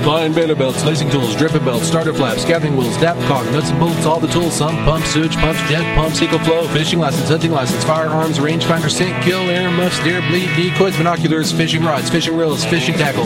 Line beta belts, lacing tools, dripping belts, starter flaps, gathering wheels, dap caulk, nuts and bolts, all the tools, sump, pumps, sewage pumps, jet pumps, EcoFlow, fishing license, hunting license, firearms, rangefinder, sink, kill, air muffs, deer bleed, decoys, binoculars, fishing rods, fishing reels, fishing tackle,